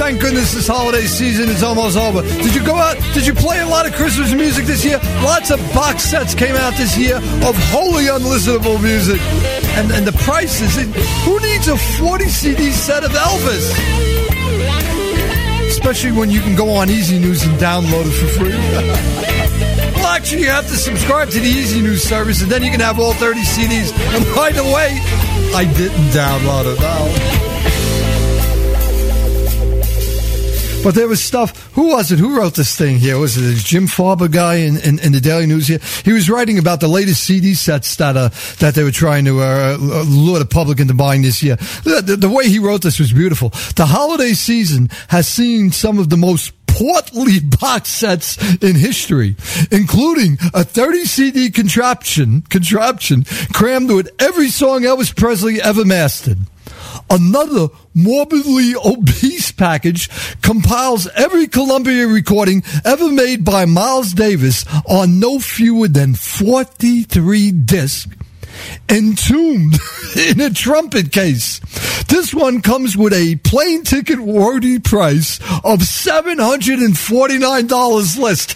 thank goodness this holiday season is almost over. Did you go out? Did you play a lot of Christmas music this year? Lots of box sets came out this year of wholly unlistenable music. And the prices, who needs a 40 CD set of Elvis? Especially when you can go on Easy News and download it for free. Well, actually, you have to subscribe to the Easy News service, and then you can have all 30 CDs. And by the way, I didn't download it now. But there was stuff. Who was it? Who wrote this thing here? Was it a Jim Farber guy in the Daily News here? He was writing about the latest CD sets that they were trying to lure the public into buying this year. The way he wrote this was beautiful. The holiday season has seen some of the most portly box sets in history, including a 30 CD contraption crammed with every song Elvis Presley ever mastered. Another morbidly obese package compiles every Columbia recording ever made by Miles Davis on no fewer than 43 discs, entombed in a trumpet case. This one comes with a plane ticket worthy price of $749 list.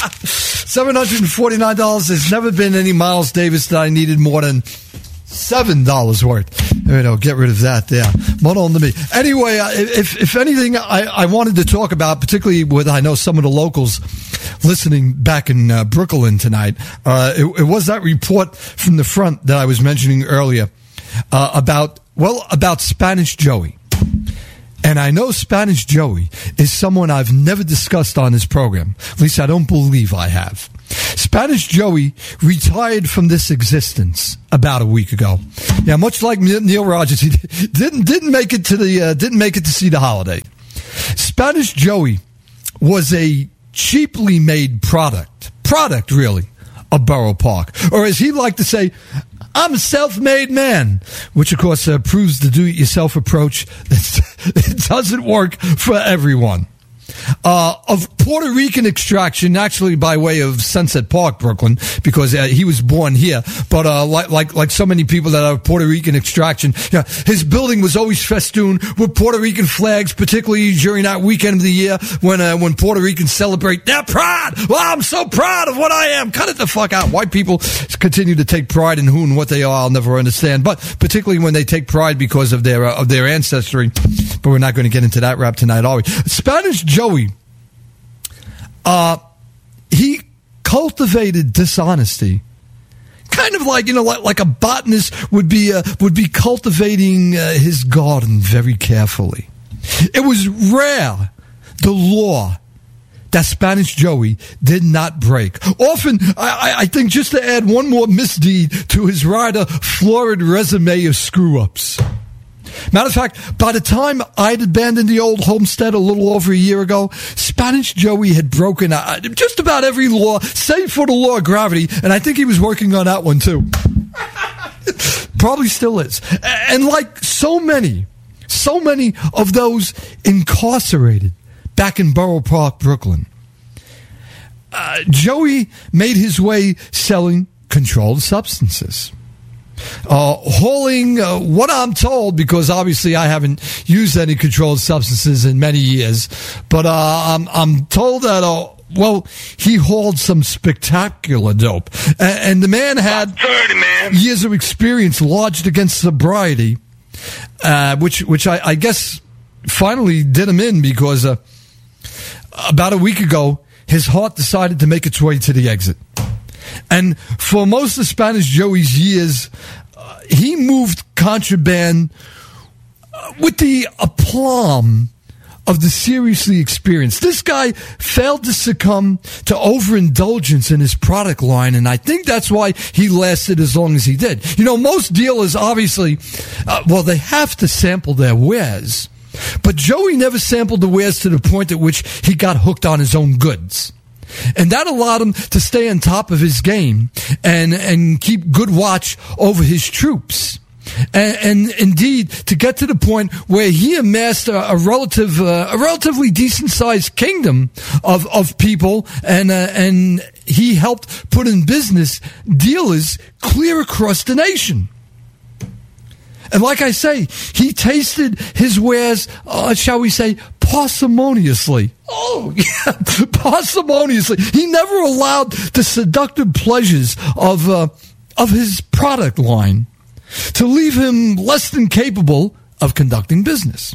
$749. There's never been any Miles Davis that I needed more than $7 worth. Get rid of that there. One on to me. Anyway, if anything, I wanted to talk about, particularly with, I know some of the locals listening back in Brooklyn tonight, it was that report from the front that I was mentioning earlier about Spanish Joey. And I know Spanish Joey is someone I've never discussed on this program. At least I don't believe I have. Spanish Joey retired from this existence about a week ago. Now, much like Neil Rogers, he didn't make it to see the holiday. Spanish Joey was a cheaply made product really, of Borough Park, or as he liked to say, I'm a self-made man, which of course proves the do-it-yourself approach. It doesn't work for everyone. Of Puerto Rican extraction, actually by way of Sunset Park, Brooklyn, because he was born here. But like so many people that are Puerto Rican extraction, his building was always festooned with Puerto Rican flags, particularly during that weekend of the year when Puerto Ricans celebrate their pride. Well, I'm so proud of what I am. Cut it the fuck out. White people continue to take pride in who and what they are. I'll never understand. But particularly when they take pride because of their ancestry. But we're not going to get into that rap tonight, are we? Spanish Joey, he cultivated dishonesty, kind of like a botanist would be cultivating his garden very carefully. It was rare, the law that Spanish Joey did not break. Often, I think, just to add one more misdeed to his rather florid resume of screw-ups. Matter of fact, by the time I'd abandoned the old homestead a little over a year ago, Spanish Joey had broken just about every law, save for the law of gravity, and I think he was working on that one too. Probably still is. And like so many of those incarcerated back in Borough Park, Brooklyn, Joey made his way selling controlled substances. Hauling, what I'm told, because obviously I haven't used any controlled substances in many years, but I'm told that, he hauled some spectacular dope. And the man had 30 years of experience lodged against sobriety, which I guess finally did him in, because about a week ago, his heart decided to make its way to the exit. And for most of Spanish Joey's years, he moved contraband with the aplomb of the seriously experienced. This guy failed to succumb to overindulgence in his product line, and I think that's why he lasted as long as he did. Most dealers, obviously, they have to sample their wares. But Joey never sampled the wares to the point at which he got hooked on his own goods. And that allowed him to stay on top of his game and keep good watch over his troops. And indeed, to get to the point where he amassed a relatively decent sized kingdom of people, and he helped put in business dealers clear across the nation. And like I say, he tasted his wares, shall we say, parsimoniously. Oh, yeah, parsimoniously. He never allowed the seductive pleasures of his product line to leave him less than capable of conducting business.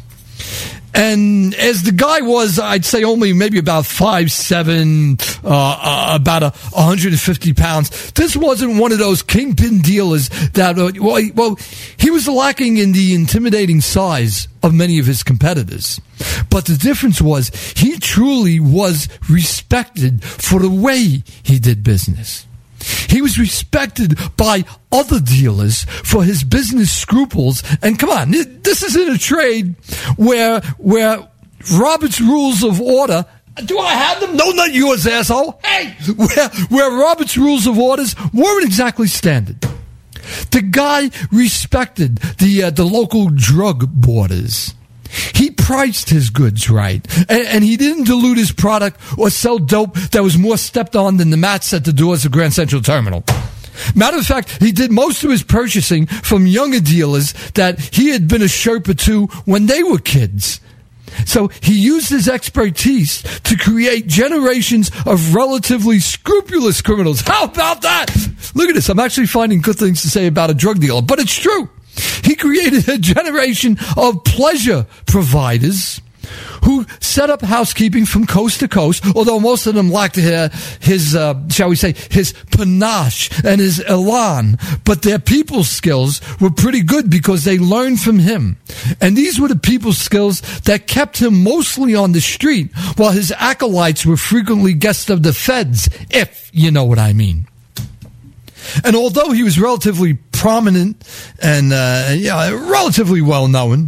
And as the guy was, I'd say only maybe about 5'7", about 150 pounds. This wasn't one of those kingpin dealers that, well, he was lacking in the intimidating size of many of his competitors. But the difference was he truly was respected for the way he did business. He was respected by other dealers for his business scruples. And come on, this is in a trade where Robert's Rules of Order, do I have them? No, not yours, asshole. Hey! Where Robert's Rules of Orders weren't exactly standard. The guy respected the local drug borders. He priced his goods right, and he didn't dilute his product or sell dope that was more stepped on than the mats at the doors of Grand Central Terminal. Matter of fact, he did most of his purchasing from younger dealers that he had been a Sherpa to when they were kids. So he used his expertise to create generations of relatively scrupulous criminals. How about that? Look at this. I'm actually finding good things to say about a drug dealer, but it's true. He created a generation of pleasure providers who set up housekeeping from coast to coast, although most of them lacked his shall we say, his panache and his elan. But their people skills were pretty good because they learned from him. And these were the people skills that kept him mostly on the street, while his acolytes were frequently guests of the feds, if you know what I mean. And although he was relatively prominent and relatively well-known,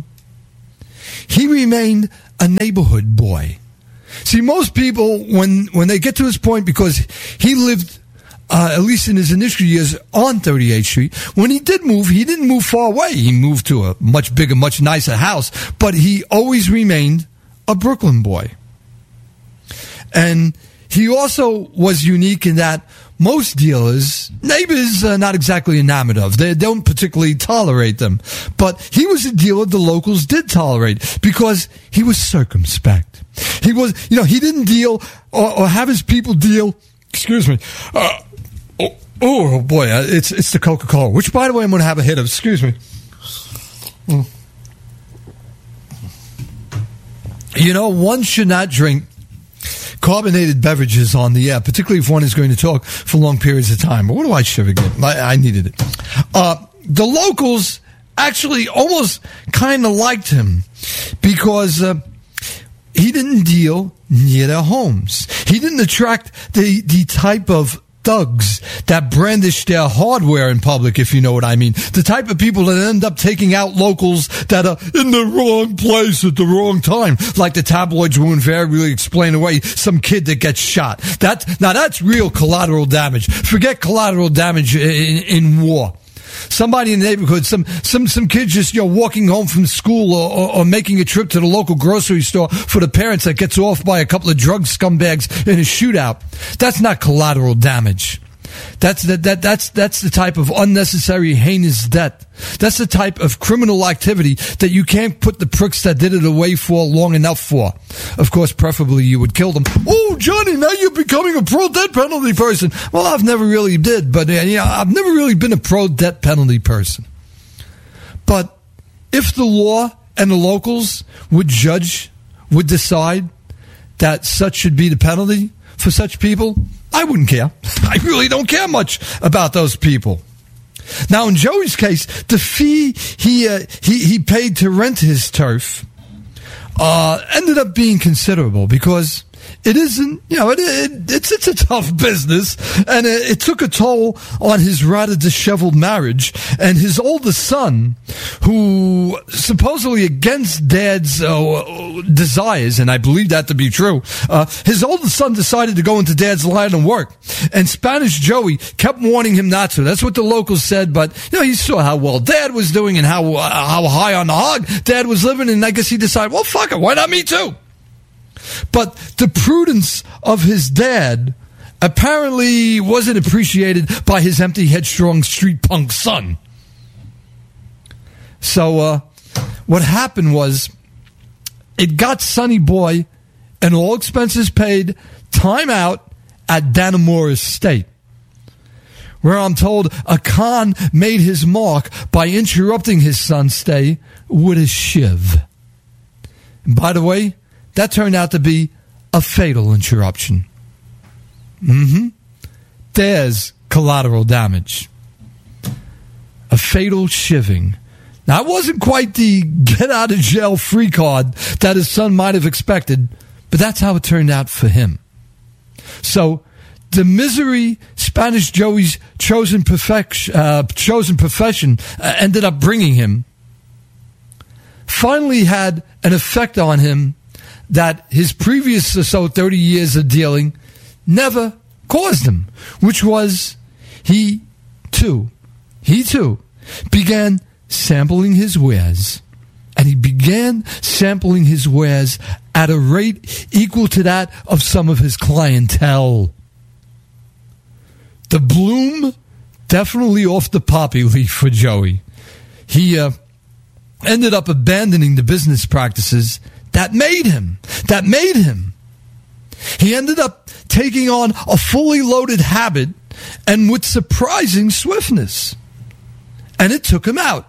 he remained a neighborhood boy. See, most people, when they get to this point, because he lived, at least in his initial years, on 38th Street, when he didn't move far away. He moved to a much bigger, much nicer house, but he always remained a Brooklyn boy. And he also was unique in that most dealers, neighbors are not exactly enamored of. They don't particularly tolerate them. But he was a dealer the locals did tolerate because he was circumspect. He was, he didn't deal or have his people deal, excuse me, oh boy, it's the Coca-Cola, which by the way I'm going to have a hit of, excuse me. One should not drink carbonated beverages on the air, particularly if one is going to talk for long periods of time. But what do I sugar get? I needed it. The locals actually almost kind of liked him because he didn't deal near their homes. He didn't attract the type of thugs that brandish their hardware in public, if you know what I mean. The type of people that end up taking out locals that are in the wrong place at the wrong time. Like the tabloids will invariably explain away some kid that gets shot. That's real collateral damage. Forget collateral damage in war. Somebody in the neighborhood, some kids just walking home from school or making a trip to the local grocery store for the parents that gets off by a couple of drug scumbags in a shootout. That's not collateral damage. That's the type of unnecessary heinous debt. That's the type of criminal activity that you can't put the pricks that did it away for long enough for. Of course, preferably you would kill them. Oh, Johnny, now you're becoming a pro-death penalty person. Well, I've never really did, but I've never really been a pro-death penalty person. But if the law and the locals would decide that such should be the penalty for such people, I wouldn't care. I really don't care much about those people. Now, in Joey's case, the fee he paid to rent his turf ended up being considerable because it isn't, it's a tough business, and it took a toll on his rather disheveled marriage. And his oldest son, who supposedly against Dad's desires, and I believe that to be true, his oldest son decided to go into Dad's line and work. And Spanish Joey kept warning him not to. That's what the locals said, but he saw how well Dad was doing and how high on the hog Dad was living, and I guess he decided, well, fuck it, why not me too? But the prudence of his dad apparently wasn't appreciated by his empty, headstrong, street punk son. So what happened was it got Sonny Boy an all expenses paid time out at Dannemora Estate, where I'm told a con made his mark by interrupting his son's stay with a shiv. And by the way, that turned out to be a fatal interruption. There's collateral damage. A fatal shivving. Now, it wasn't quite the get-out-of-jail-free card that his son might have expected, but that's how it turned out for him. So, the misery Spanish Joey's chosen profession ended up bringing him finally had an effect on him that his previous 30 years of dealing never caused him, which was he too began sampling his wares. And he began sampling his wares at a rate equal to that of some of his clientele. The bloom definitely off the poppy leaf for Joey. He ended up abandoning the business practices that made him. He ended up taking on a fully loaded habit and with surprising swiftness. And it took him out.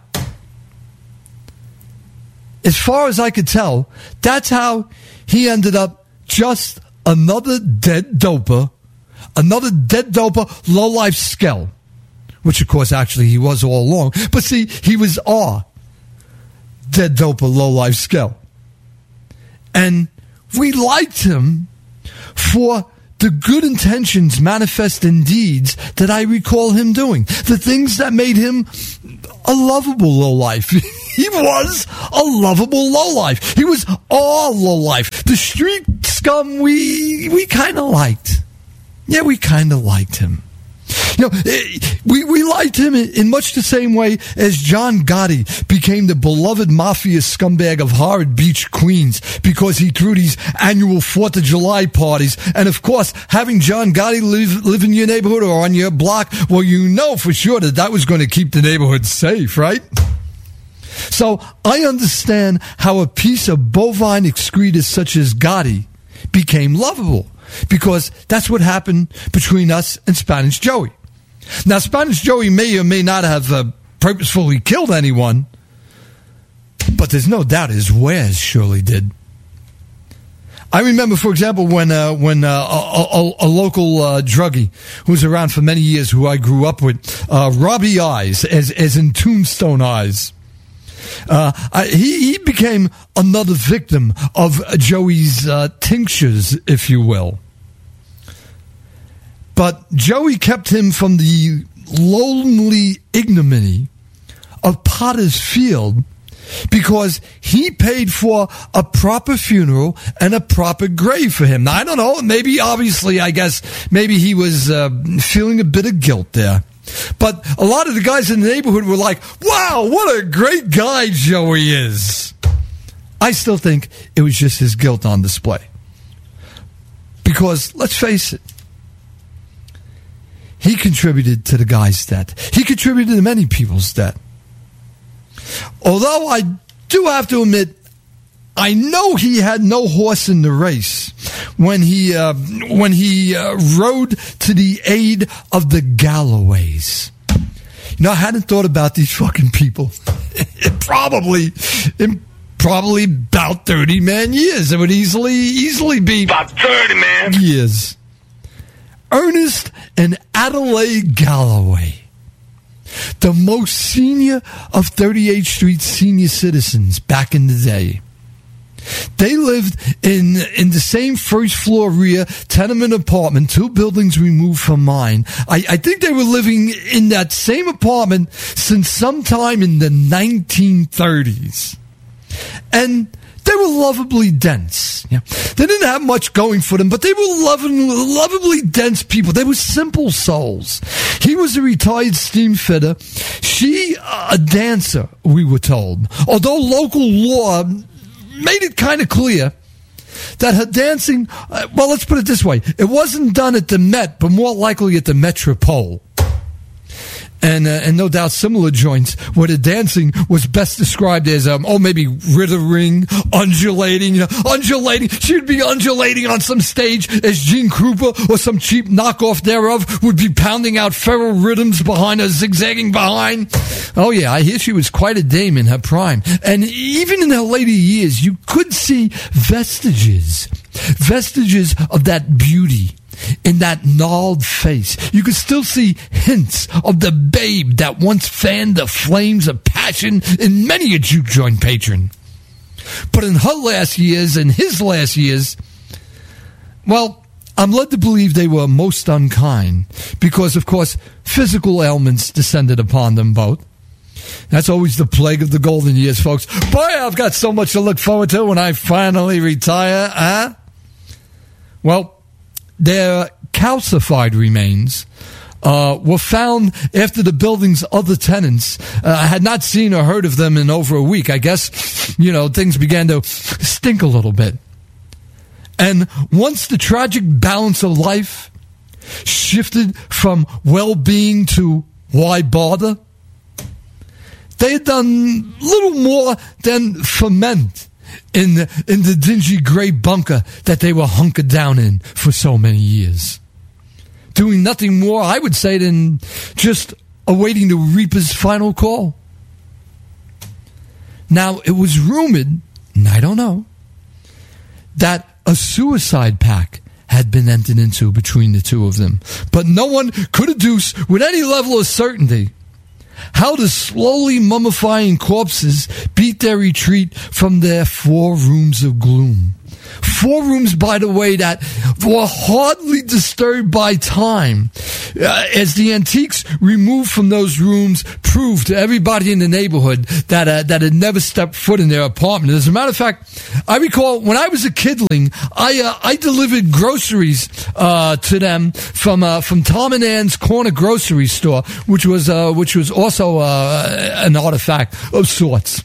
As far as I could tell, that's how he ended up just another dead doper, low-life skell, which, of course, actually he was all along. But see, he was our dead doper, low-life skell. And we liked him for the good intentions manifest in deeds that I recall him doing. The things that made him a lovable lowlife. He was a lovable lowlife. He was all lowlife. The street scum we kind of liked. Yeah, we kind of liked him. You know, we liked him in much the same way as John Gotti became the beloved mafia scumbag of Horrid Beach, Queens, because he threw these annual 4th of July parties. And, of course, having John Gotti live in your neighborhood or on your block, well, you know for sure that was going to keep the neighborhood safe, right? So I understand how a piece of bovine excreta such as Gotti became lovable, because that's what happened between us and Spanish Joey. Now, Spanish Joey may or may not have purposefully killed anyone, but there's no doubt his wares surely did. I remember, for example, when a local druggie who was around for many years, who I grew up with, Robbie Eyes, as in Tombstone Eyes, he became another victim of Joey's tinctures, if you will. But Joey kept him from the lonely ignominy of Potter's Field because he paid for a proper funeral and a proper grave for him. Now, I don't know, maybe he was feeling a bit of guilt there. But a lot of the guys in the neighborhood were like, wow, what a great guy Joey is. I still think it was just his guilt on display. Because, let's face it, he contributed to the guy's death. He contributed to many people's death. Although I do have to admit, I know he had no horse in the race when he rode to the aid of the Galloways. You know, I hadn't thought about these fucking people. Probably about 30 man years. It would easily be about 30 man years. Ernest and Adelaide Galloway, the most senior of 38th Street senior citizens back in the day. They lived in the same first-floor rear tenement apartment, 2 buildings removed from mine. I think they were living in that same apartment since sometime in the 1930s. And they were lovably dense. Yeah. They didn't have much going for them, but they were lovably dense people. They were simple souls. He was a retired steam fitter. She, a dancer, we were told. Although local law made it kind of clear that her dancing, well, let's put it this way. It wasn't done at the Met, but more likely at the Metropole. and no doubt similar joints where the dancing was best described as maybe rittering, undulating, undulating. She would be undulating on some stage as Gene Krupa or some cheap knockoff thereof would be pounding out feral rhythms behind her, zigzagging behind. Oh yeah, I hear she was quite a dame in her prime, and even in her later years, you could see vestiges of that beauty in that gnarled face. You could still see hints of the babe that once fanned the flames of passion in many a juke joint patron. But in her last years and his last years, well, I'm led to believe they were most unkind because, of course, physical ailments descended upon them both. That's always the plague of the golden years, folks. Boy, I've got so much to look forward to when I finally retire, huh? Well, their calcified remains were found after the building's other tenants had not seen or heard of them in over a week. I guess, things began to stink a little bit. And once the tragic balance of life shifted from well-being to why bother, they had done little more than ferment in the dingy gray bunker that they were hunkered down in for so many years. Doing nothing more, I would say, than just awaiting the Reaper's final call. Now, it was rumored, and I don't know, that a suicide pact had been entered into between the two of them. But no one could adduce with any level of certainty how the slowly mummifying corpses beat their retreat from their 4 rooms of gloom. 4 rooms, by the way, that were hardly disturbed by time, as the antiques removed from those rooms proved to everybody in the neighborhood that had never stepped foot in their apartment. As a matter of fact, I recall when I was a kidling, I delivered groceries to them from Tom and Ann's corner grocery store, which was also an artifact of sorts.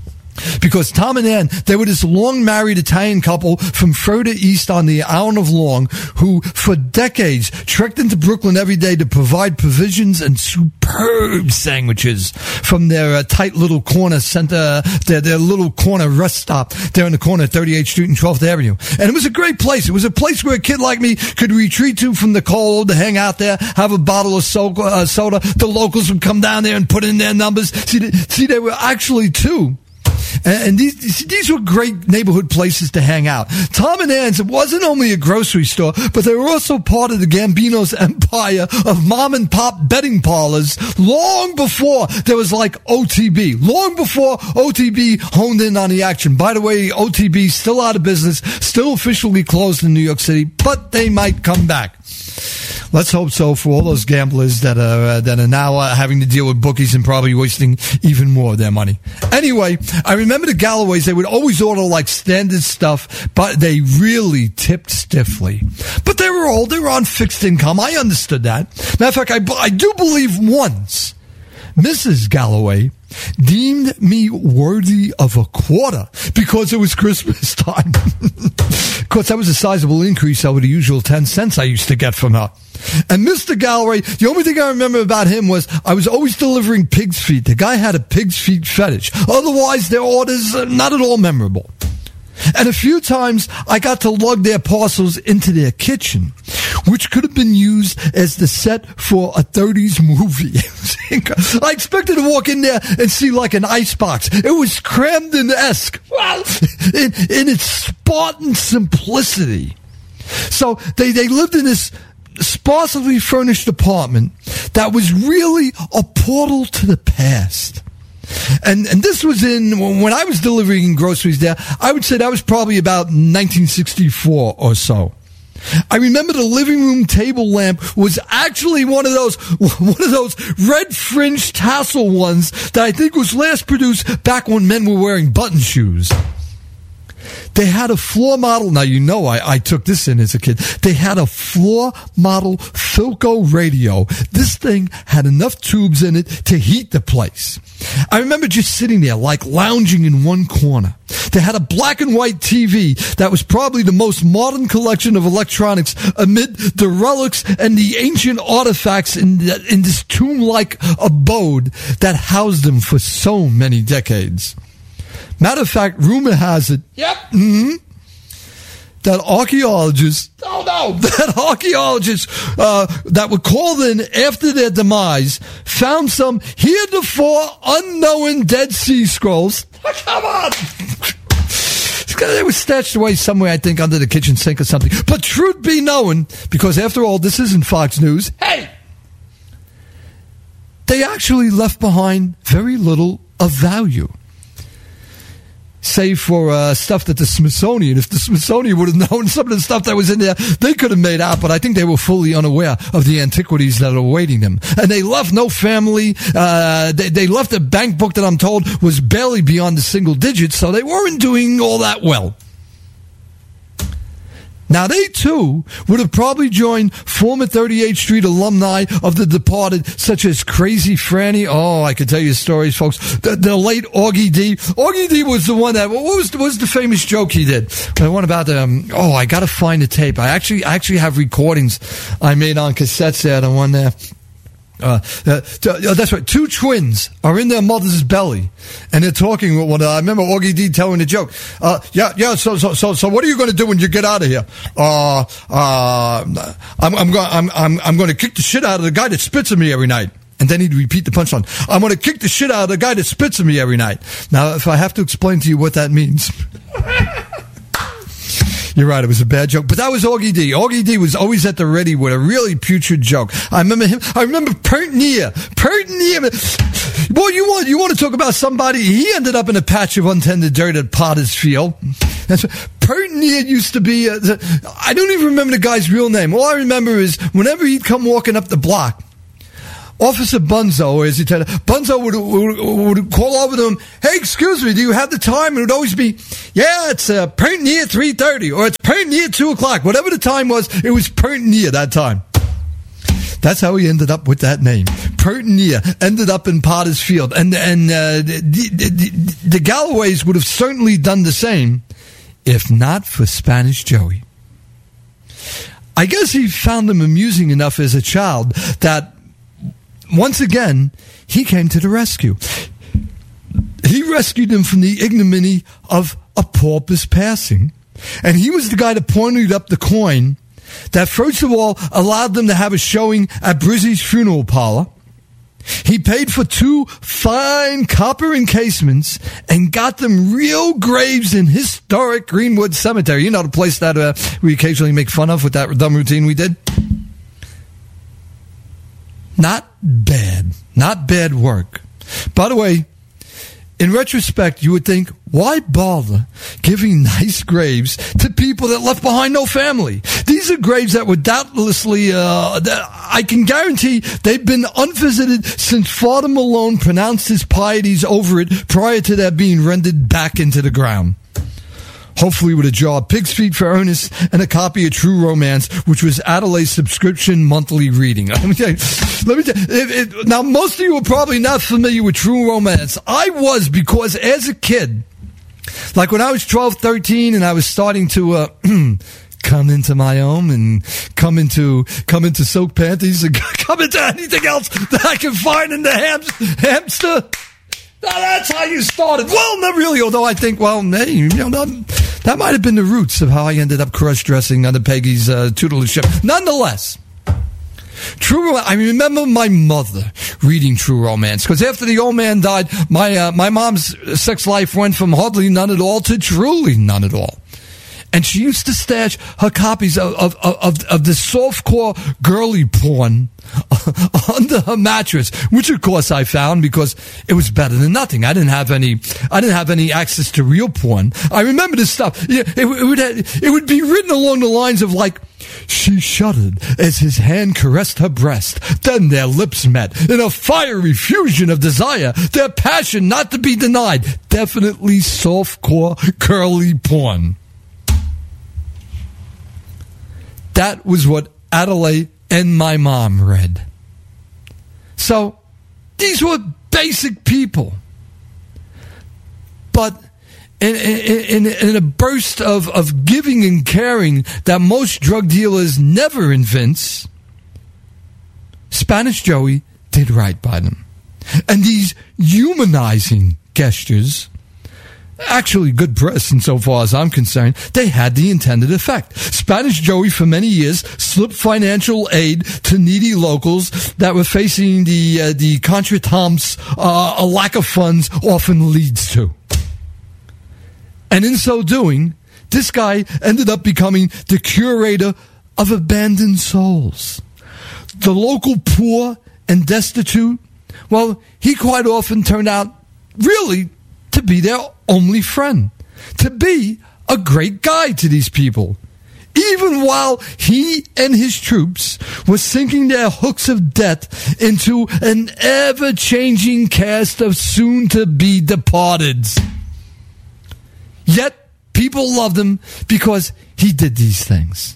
Because Tom and Ann, they were this long-married Italian couple from further east on the Island of Long who, for decades, trekked into Brooklyn every day to provide provisions and superb sandwiches from their tight little corner center, their little corner rest stop there in the corner of 38th Street and 12th Avenue. And it was a great place. It was a place where a kid like me could retreat to from the cold, to hang out there, have a bottle of soda. The locals would come down there and put in their numbers. See, they were actually two. And these were great neighborhood places to hang out. Tom and Ann's, it wasn't only a grocery store, but they were also part of the Gambino's empire of mom and pop betting parlors long before there was like OTB. Long before OTB honed in on the action. By the way, OTB still out of business, still officially closed in New York City, but they might come back. Let's hope so for all those gamblers that are now having to deal with bookies and probably wasting even more of their money. Anyway, I remember the Galloways, they would always order like standard stuff, but they really tipped stiffly. But they were old, they were on fixed income. I understood that. Matter of fact, I do believe once Mrs. Galloway deemed me worthy of a quarter because it was Christmas time. Of course, that was a sizable increase over the usual 10 cents I used to get from her. And Mr. Galloway, the only thing I remember about him was I was always delivering pig's feet. The guy had a pig's feet fetish. Otherwise, their orders are not at all memorable. And a few times I got to lug their parcels into their kitchen, which could have been used as the set for a 30s movie. I expected to walk in there and see like an icebox. It was Cramden-esque, well, in its Spartan simplicity. So they lived in this sparsely furnished apartment that was really a portal to the past. And this was when I was delivering groceries there, I would say that was probably about 1964 or so. I remember the living room table lamp was actually one of those red fringed tassel ones that I think was last produced back when men were wearing button shoes. They had a floor model. Now, you know, I took this in as a kid. They had a floor model Philco radio. This thing had enough tubes in it to heat the place. I remember just sitting there, like lounging in one corner. They had a black and white TV that was probably the most modern collection of electronics amid the relics and the ancient artifacts in this tomb-like abode that housed them for so many decades. Matter of fact, rumor has it, that archaeologists that were called in after their demise found some heretofore unknown Dead Sea Scrolls. Come on! They were stashed away somewhere, I think, under the kitchen sink or something. But truth be known, because after all, this isn't Fox News, hey! They actually left behind very little of value. Save for stuff that the Smithsonian, if the Smithsonian would have known some of the stuff that was in there, they could have made out, but I think they were fully unaware of the antiquities that are awaiting them. And they left no family. They left a bank book that I'm told was barely beyond the single digits, so they weren't doing all that well. Now, they, too, would have probably joined former 38th Street alumni of the departed, such as Crazy Franny. Oh, I could tell you stories, folks. The late Augie D. Augie D was the one that, what was the famous joke he did? The one about, I got to find the tape. I actually have recordings I made on cassettes there, the one there. That's right. Two twins are in their mother's belly, and they're talking with one another. I remember Augie D telling a joke. So what are you going to do when you get out of here? I'm going to kick the shit out of the guy that spits at me every night. And then he'd repeat the punchline. I'm going to kick the shit out of the guy that spits at me every night. Now, if I have to explain to you what that means. You're right, it was a bad joke. But that was Augie D. Augie D was always at the ready with a really putrid joke. I remember him. I remember Pertinier. Boy, you want to talk about somebody? He ended up in a patch of untended dirt at Potter's Field. That's what, Pertinier used to be. I don't even remember the guy's real name. All I remember is whenever he'd come walking up the block, Officer Bunzo, as he told Bunzo would call over to him, hey, excuse me, do you have the time? And it would always be, yeah, it's Pertinier 3:30, or it's Pertinier 2 o'clock. Whatever the time was, it was Pertinier that time. That's how he ended up with that name. Pertinier ended up in Potter's Field. And the Galloways would have certainly done the same, if not for Spanish Joey. I guess he found them amusing enough as a child that once again, he came to the rescue. He rescued them from the ignominy of a pauper's passing. And he was the guy that pointed up the coin that, first of all, allowed them to have a showing at Brizzy's funeral parlor. He paid for 2 fine copper encasements and got them real graves in historic Greenwood Cemetery. You know, the place that we occasionally make fun of with that dumb routine we did. Not bad work. By the way, in retrospect, you would think, why bother giving nice graves to people that left behind no family? These are graves that were doubtlessly, I can guarantee they've been unvisited since Father Malone pronounced his pieties over it prior to their being rendered back into the ground. Hopefully with a jar of Pig's Feet for Ernest and a copy of True Romance, which was Adelaide's subscription monthly reading. Let me tell you, now most of you are probably not familiar with True Romance. I was, because as a kid, like when I was 12, 13, and I was starting to come into my own and come into silk panties and come into anything else that I can find in the hamster. Now, that's how you started. Well, not really, although I think, well, hey, you know, that might have been the roots of how I ended up cross-dressing under Peggy's tutelage. Nonetheless, I remember my mother reading True Romance, because after the old man died, my mom's sex life went from hardly none at all to truly none at all. And she used to stash her copies of the softcore girly porn under her mattress, which of course I found because it was better than nothing. I didn't have any access to real porn. I remember this stuff. It would be written along the lines of like, She shuddered as his hand caressed her breast. Then their lips met in a fiery fusion of desire, their passion not to be denied. Definitely softcore, curly porn. That was what Adelaide and my mom read. So, these were basic people. But in a burst of giving and caring that most drug dealers never evince, Spanish Joey did right by them. And these humanizing gestures, actually good press insofar as I'm concerned, they had the intended effect. Spanish Joey for many years slipped financial aid to needy locals that were facing the contretemps a lack of funds often leads to. And in so doing, this guy ended up becoming the curator of abandoned souls. The local poor and destitute, well, he quite often turned out really to be their only friend, to be a great guide to these people, even while he and his troops were sinking their hooks of debt into an ever-changing cast of soon-to-be departeds. Yet, people loved him because he did these things.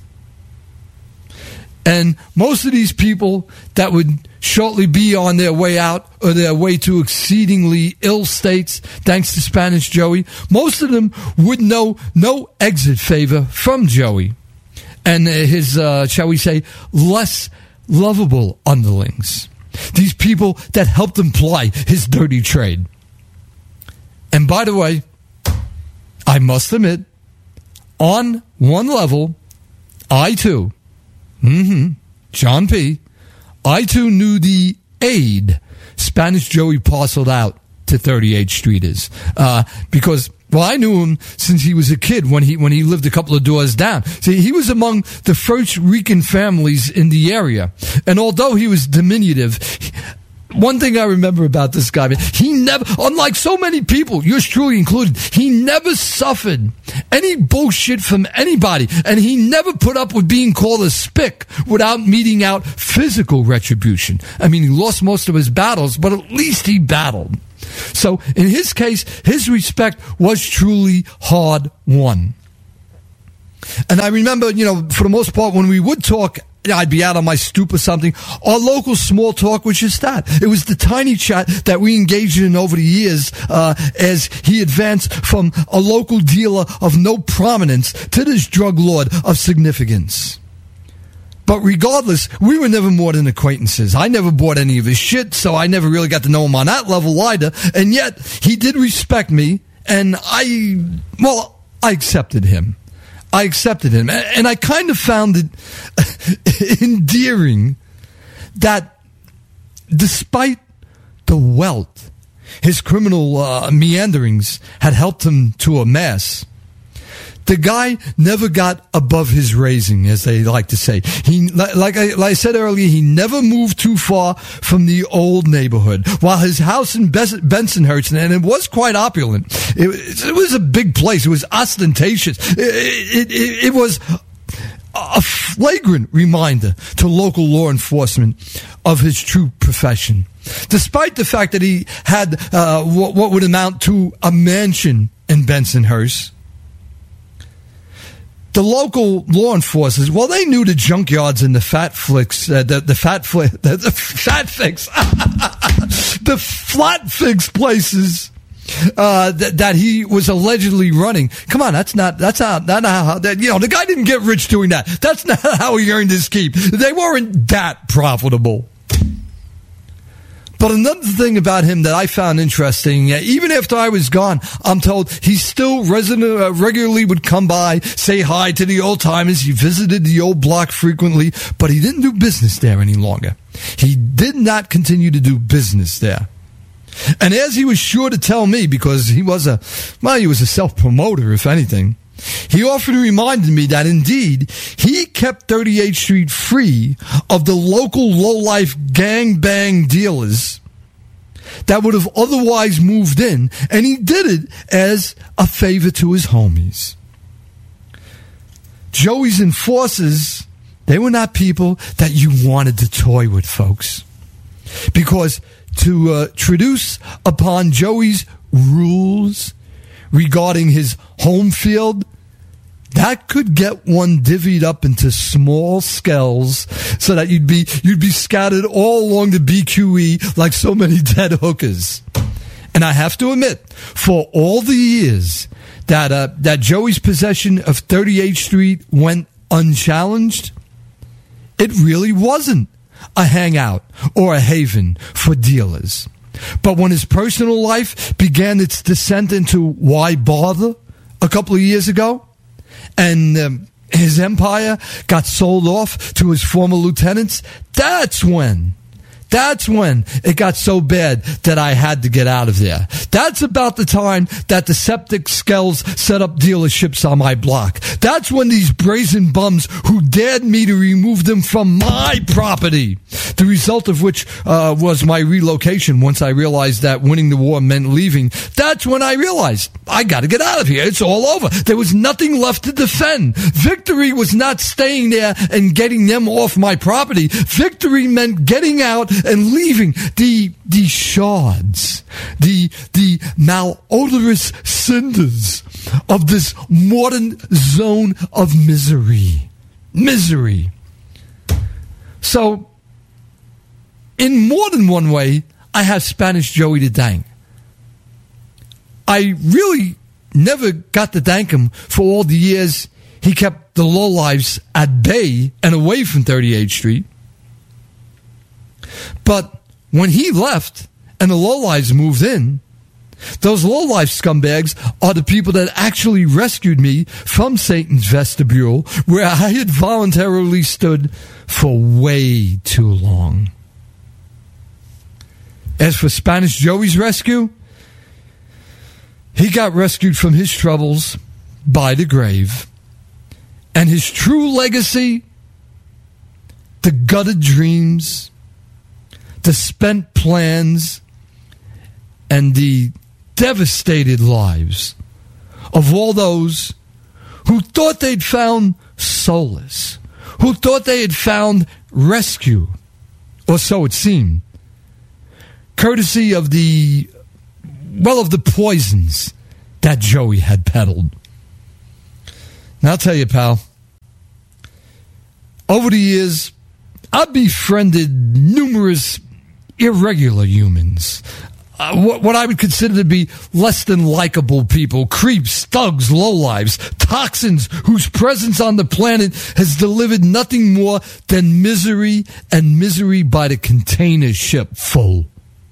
And most of these people that would shortly be on their way out or their way to exceedingly ill states, thanks to Spanish Joey, most of them would know no exit favor from Joey and his, shall we say, less lovable underlings. These people that helped him ply his dirty trade. And by the way, I must admit, on one level, I too, John P., I too knew the aid Spanish Joey parceled out to 38th Streeters. Because, well, I knew him since he was a kid when he lived a couple of doors down. See, he was among the first Rican families in the area. And although he was diminutive, one thing I remember about this guy, he never, unlike so many people, yours truly included, he never suffered any bullshit from anybody, and he never put up with being called a spick without meting out physical retribution. I mean, he lost most of his battles, but at least he battled. So, in his case, his respect was truly hard won. And I remember, for the most part, when we would talk, I'd be out on my stoop or something. Our local small talk was just that. It was the tiny chat that we engaged in over the years as he advanced from a local dealer of no prominence to this drug lord of significance. But regardless, we were never more than acquaintances. I never bought any of his shit, so I never really got to know him on that level either. And yet, he did respect me, and I accepted him. And I kind of found it endearing that despite the wealth his criminal meanderings had helped him to amass, the guy never got above his raising, as they like to say. He, like I said earlier, he never moved too far from the old neighborhood. While his house in Bensonhurst, and it was quite opulent, it was a big place. It was ostentatious. It was a flagrant reminder to local law enforcement of his true profession. Despite the fact that he had what would amount to a mansion in Bensonhurst, the local law enforcers, well, they knew the junkyards and the flat fix, the flat fix places that he was allegedly running. Come on, that's not how the guy didn't get rich doing that. That's not how he earned his keep. They weren't that profitable. But another thing about him that I found interesting, even after I was gone, I'm told he still regularly would come by, say hi to the old timers. He visited the old block frequently, but he didn't do business there any longer. He did not continue to do business there. And as he was sure to tell me, because he was a self-promoter, if anything, he often reminded me that indeed he kept 38th Street free of the local low-life gangbang dealers that would have otherwise moved in, and he did it as a favor to his homies. Joey's enforcers They were not people that you wanted to toy with, folks. Because to traduce upon Joey's rules regarding his home field, that could get one divvied up into small skells so that you'd be scattered all along the BQE like so many dead hookers. And I have to admit, for all the years that Joey's possession of 38th Street went unchallenged, it really wasn't a hangout or a haven for dealers. But when his personal life began its descent into why bother a couple of years ago, and his empire got sold off to his former lieutenants, that's when it got so bad that I had to get out of there. That's about the time that the septic skells set up dealerships on my block. That's when these brazen bums who dared me to remove them from my property, the result of which was my relocation once I realized that winning the war meant leaving. That's when I realized I got to get out of here. It's all over. There was nothing left to defend. Victory was not staying there and getting them off my property. Victory meant getting out and leaving the shards, the malodorous cinders of this modern zone of misery. So, in more than one way, I have Spanish Joey to thank. I really never got to thank him for all the years he kept the lowlifes at bay and away from 38th Street. But when he left and the lowlifes moved in, those lowlife scumbags are the people that actually rescued me from Satan's vestibule, where I had voluntarily stood for way too long. As for Spanish Joey's rescue, he got rescued from his troubles by the grave. And his true legacy, the gutted dreams, the spent plans, and the devastated lives of all those who thought they'd found solace, who thought they had found rescue, or so it seemed, courtesy of the poisons that Joey had peddled. Now, I'll tell you, pal, over the years, I've befriended numerous irregular humans, what I would consider to be less than likable people, creeps, thugs, lowlives, toxins whose presence on the planet has delivered nothing more than misery, and misery by the container ship full.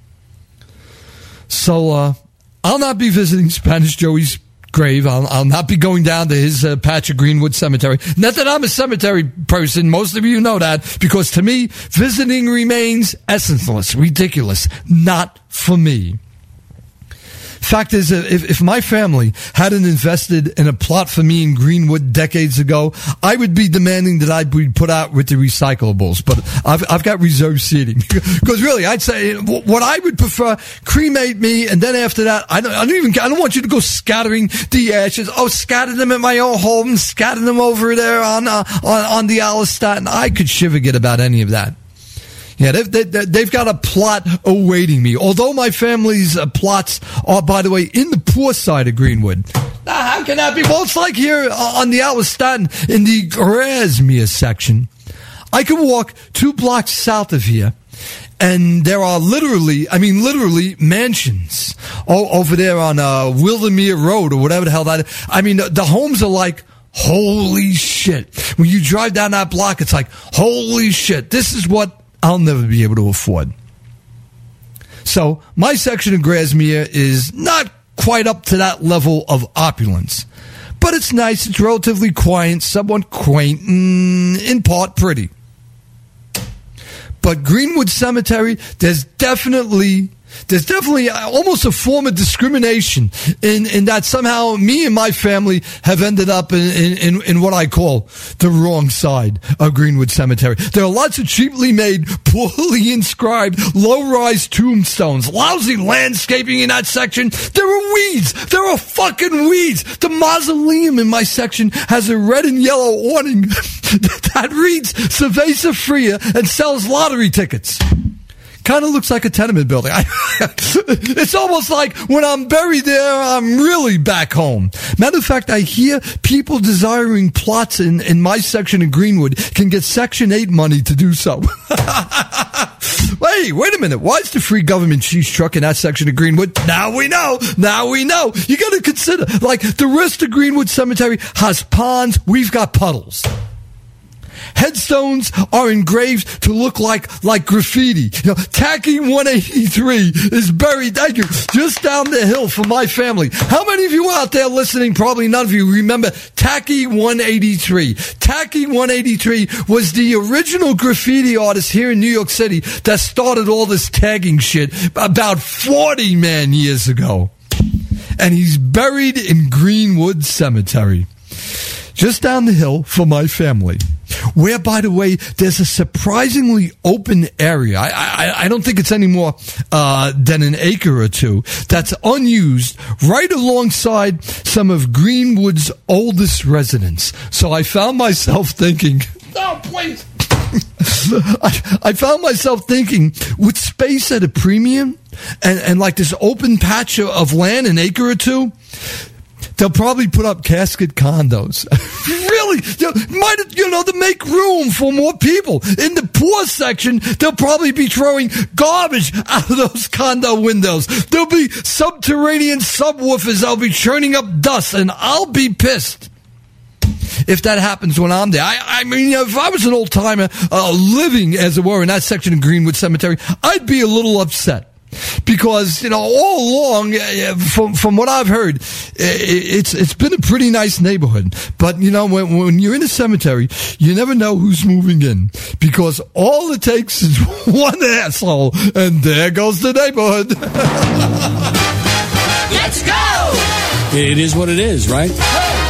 So, I'll not be visiting Spanish Joey's grave. I'll not be going down to his patch of Greenwood Cemetery. Not that I'm a cemetery person. Most of you know that, because to me, visiting remains essenceless, ridiculous. Not for me. Fact is, if my family hadn't invested in a plot for me in Greenwood decades ago, I would be demanding that I be put out with the recyclables. But I've got reserved seating, because really, I'd say what I would prefer: cremate me, and then after that, I don't want you to go scattering the ashes. Oh, scatter them at my own home, scatter them over there on the Alistair. I could shiver get about any of that. Yeah, they've got a plot awaiting me. Although my family's plots are, by the way, in the poor side of Greenwood. Now, how can that be? Well, it's like here on the Alistair in the Grasmere section. I can walk 2 blocks south of here, and there are literally mansions over there on Wildermere Road, or whatever the hell that is. I mean, the homes are like, holy shit. When you drive down that block, it's like, holy shit, this is what I'll never be able to afford. So my section of Grasmere is not quite up to that level of opulence, but it's nice. It's relatively quiet, somewhat quaint, and in part pretty. But Greenwood Cemetery, there's definitely There's definitely almost a form of discrimination in that somehow me and my family have ended up in what I call the wrong side of Greenwood Cemetery. There are lots of cheaply made, poorly inscribed, low-rise tombstones, lousy landscaping in that section. There are weeds. There are fucking weeds. The mausoleum in my section has a red and yellow awning that reads Cerveza Fria and sells lottery tickets. Kind of looks like a tenement building. It's almost like when I'm buried there, I'm really back home. Matter of fact, I hear people desiring plots in my section of Greenwood can get Section 8 money to do so. Wait a minute. Why is the free government cheese truck in that section of Greenwood? Now we know. You got to consider, like, the rest of Greenwood Cemetery has ponds. We've got puddles. Headstones are engraved to look like graffiti. Tacky 183 is buried, thank you, just down the hill from my family. How many of you out there listening, probably none of you, remember Tacky 183? Tacky 183 was the original graffiti artist here in New York City that started all this tagging shit about 40 years ago. And he's buried in Greenwood Cemetery, just down the hill from my family, where, by the way, there's a surprisingly open area. I don't think it's any more than an acre or two that's unused, right alongside some of Greenwood's oldest residents. So I found myself thinking, oh, please. I found myself thinking, with space at a premium and like this open patch of land, an acre or two, they'll probably put up casket condos. Really? To make room for more people. In the poor section, they'll probably be throwing garbage out of those condo windows. There'll be subterranean subwoofers that'll be churning up dust, and I'll be pissed if that happens when I'm there. I mean, if I was an old-timer living, as it were, in that section of Greenwood Cemetery, I'd be a little upset. Because, all along, from what I've heard, it's been a pretty nice neighborhood. But, when you're in a cemetery, you never know who's moving in. Because all it takes is one asshole, and there goes the neighborhood. Let's go! It is what it is, right?